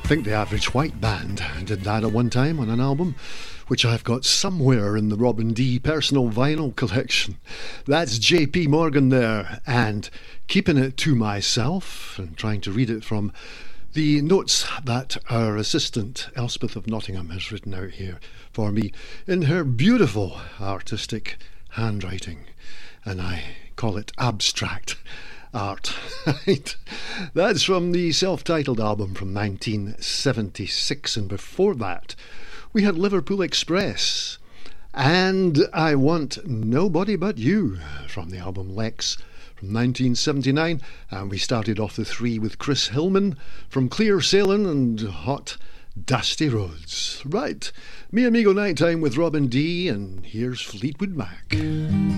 think the Average White Band did that at one time on an album, which I've got somewhere in the Robin D personal vinyl collection. That's JP Morgan there, and keeping it to myself and trying to read it from the notes that our assistant Elspeth of Nottingham has written out here for me in her beautiful artistic handwriting, and I call it abstract art. Right. That's from the self-titled album from 1976, and before that we had Liverpool Express and I Want Nobody But You from the album Lex from 1979, and we started off the three with Chris Hillman from Clear Sailing and Hot Dusty Roads. Right, Me Amigo Nighttime with Robin D, and here's Fleetwood Mac.